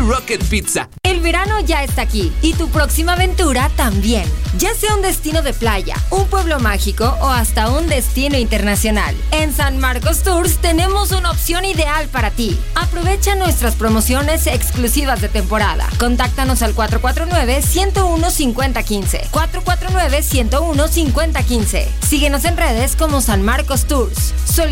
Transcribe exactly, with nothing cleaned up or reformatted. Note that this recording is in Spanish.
Rocket Pizza. El verano ya está aquí y tu próxima aventura también. Ya sea un destino de playa, un pueblo mágico o hasta un destino internacional. En San Marcos Tours tenemos una opción ideal para ti. Aprovecha nuestras promociones exclusivas de temporada. Contáctanos al cuatro cuatro nueve, uno cero uno, cinco cero uno cinco. cuatro cuatro nueve, uno cero uno, cinco cero uno cinco. Síguenos en redes como San Marcos Tours.